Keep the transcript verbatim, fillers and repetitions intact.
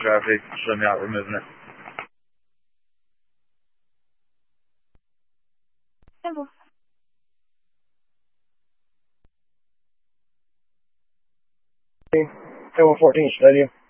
traffic, show me out, we're moving it. Simple. ten one fourteen, study.